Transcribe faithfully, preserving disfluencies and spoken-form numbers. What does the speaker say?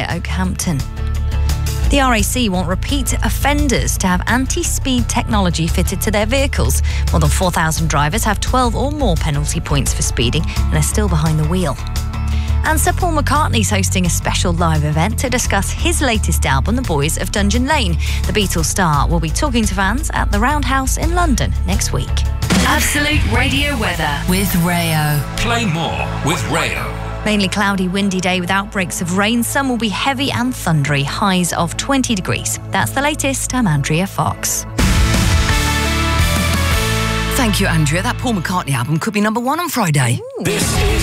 Oakhampton. The R A C want repeat offenders to have anti-speed technology fitted to their vehicles. More than four thousand drivers have twelve or more penalty points for speeding and are still behind the wheel. And Sir Paul McCartney's hosting a special live event to discuss his latest album, The Boys of Dungeon Lane. The Beatles star will be talking to fans at the Roundhouse in London next week. Absolute Radio weather with Rayo. Play more with Rayo. Mainly cloudy, windy day with outbreaks of rain. Some will be heavy and thundery, highs of twenty degrees. That's the latest. I'm Andrea Fox. Thank you, Andrea. That Paul McCartney album could be number one on Friday. This is